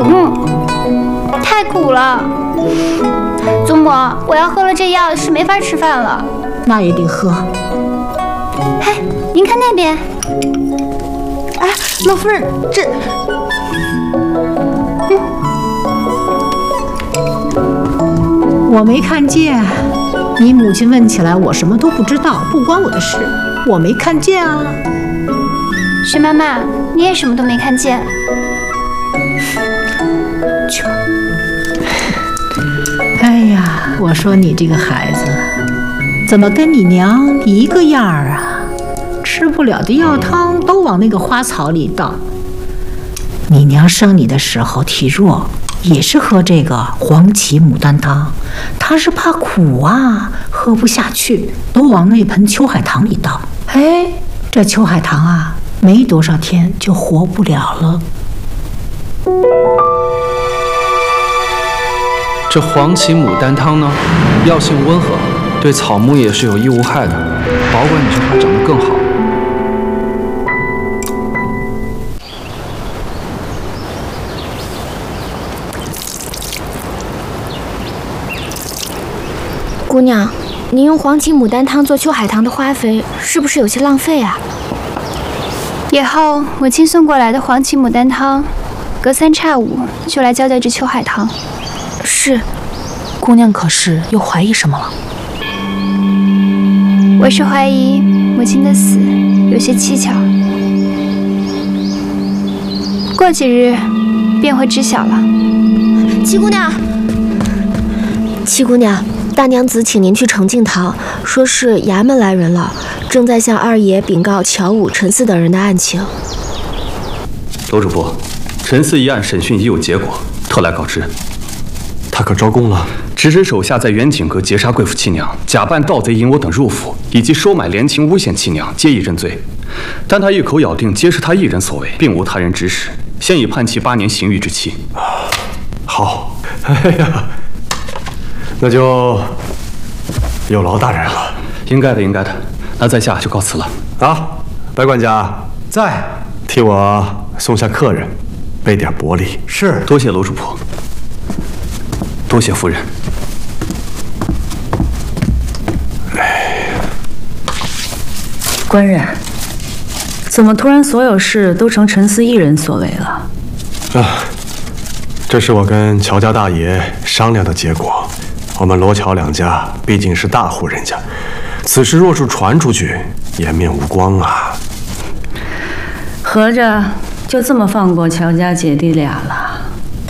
太苦了。祖母，我要喝了这药是没法吃饭了。 那也得喝。 嘿，您看那边。 哎，老夫人，这……我没看见。你母亲问起来，我什么都不知道，不关我的事，我没看见啊。 薛妈妈，你也什么都没看见。 哎呀，我说你这个孩子，怎么跟你娘一个样儿啊？吃不了的药汤都往那个花草里倒。你娘生你的时候体弱，也是喝这个黄芪牡丹汤，她是怕苦啊，喝不下去，都往那盆秋海棠里倒。哎，这秋海棠啊，没多少天就活不了了。 这黄芪牡丹汤呢，药性温和，对草木也是有益无害的，保管你这花长得更好。 姑娘，您用黄芪牡丹汤做秋海棠的花肥，是不是有些浪费啊？ 以后母亲送过来的黄芪牡丹汤，隔3差5就来浇这秋海棠。 是。 姑娘可是又怀疑什么了？ 我是怀疑母亲的死有些蹊跷，过几日便会知晓了。 七姑娘，七姑娘，大娘子请您去澄净堂，说是衙门来人了，正在向二爷禀告乔武、陈四等人的案情。 楼主簿，陈四一案审讯已有结果，特来告知。 他可招供了？ 指使手下在远景阁劫杀贵妇妻娘，假扮盗贼引我等入府，以及收买连情诬陷妻娘，皆已认罪。但他一口咬定皆是他一人所为，并无他人指使，现已判其8年刑狱之期。 好，哎呀，那就有劳大人了。 应该的，应该的。那在下就告辞了。 啊，白管家在，替我送下客人，备点薄礼。 是，多谢楼主仆。多谢夫人。 官人，怎么突然所有事都成陈四一人所为了？ 啊，这是我跟乔家大爷商量的结果。我们罗乔两家毕竟是大户人家，此事若是传出去，颜面无光啊。 合着就这么放过乔家姐弟俩了？